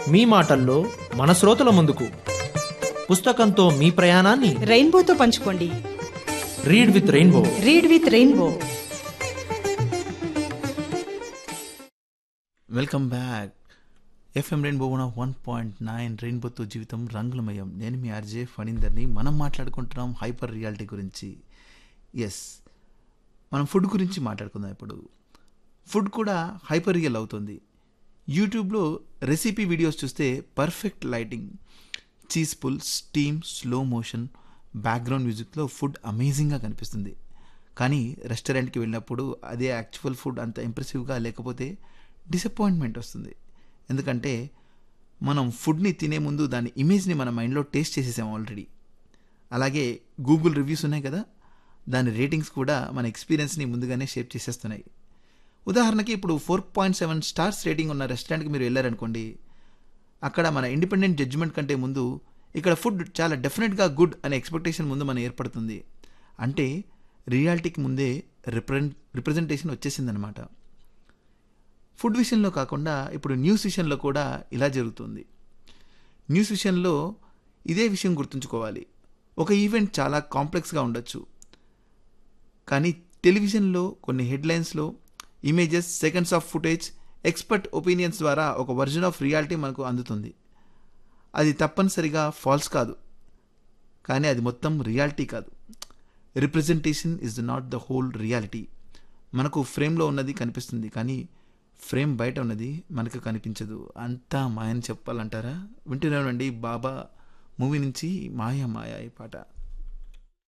మీ మాటల్లో మన శ్రోతల ముందుకు పుస్తకంతో మీ ప్రయాణాన్ని రెయిన్బోతో పంచుకోండి. Read with rainbow. Read with rainbow. Welcome back. FM rainbow 101.9 రెయిన్బోతో జీవితం రంగులమయం. నేను మీ ఆర్జే ఫణీందర్ని. మనం మాట్లాడుకుంటున్నాం హైపర్ రియాలిటీ గురించి. ఎస్, మనం ఫుడ్ గురించి మాట్లాడుకుందాం. ఇప్పుడు ఫుడ్ కూడా హైపర్ రియల్ అవుతుంది. యూట్యూబ్లో రెసిపీ వీడియోస్ చూస్తే perfect lighting, cheese pull, steam, slow motion, background మ్యూజిక్లో ఫుడ్ అమేజింగ్గా కనిపిస్తుంది. కానీ రెస్టారెంట్కి వెళ్ళినప్పుడు అదే యాక్చువల్ ఫుడ్ అంత ఇంప్రెసివ్గా లేకపోతే డిసప్పాయింట్మెంట్ వస్తుంది. ఎందుకంటే మనం ఫుడ్ని తినే ముందు దాని ఇమేజ్ని మన మైండ్లో టేస్ట్ చేసేసాం ఆల్రెడీ. అలాగే గూగుల్ రివ్యూస్ ఉన్నాయి కదా, దాని రేటింగ్స్ కూడా మన ఎక్స్పీరియన్స్ని ముందుగానే షేప్ చేసేస్తున్నాయి. ఉదాహరణకి ఇప్పుడు 4.7 స్టార్స్ రేటింగ్ ఉన్న రెస్టారెంట్కి మీరు వెళ్ళారనుకోండి, అక్కడ మన ఇండిపెండెంట్ జడ్జిమెంట్ కంటే ముందు ఇక్కడ ఫుడ్ చాలా డెఫినెట్గా గుడ్ అనే ఎక్స్పెక్టేషన్ ముందు మన ఏర్పడుతుంది. అంటే రియాలిటీకి ముందే రిప్రజెంటేషన్ వచ్చేసిందనమాట. ఫుడ్ విషయంలో కాకుండా ఇప్పుడు న్యూస్ విషయంలో కూడా ఇలా జరుగుతుంది. న్యూస్ విషయంలో ఇదే విషయం గుర్తుంచుకోవాలి. ఒక ఈవెంట్ చాలా కాంప్లెక్స్గా ఉండొచ్చు, కానీ టెలివిజన్లో కొన్ని హెడ్లైన్స్లో images, seconds of footage, expert opinions ద్వారా ఒక వర్జన్ ఆఫ్ రియాలిటీ మనకు అందుతుంది. అది తప్పనిసరిగా ఫాల్స్ కాదు, కానీ అది మొత్తం రియాలిటీ కాదు. Representation is not the whole reality. మనకు ఫ్రేమ్లో ఉన్నది కనిపిస్తుంది, కానీ ఫ్రేమ్ బయట ఉన్నది మనకు కనిపించదు. అంతా మాయని చెప్పాలంటారా? వింటున్నానండి బాబా మూవీ నుంచి మాయా మాయా ఈ పాట.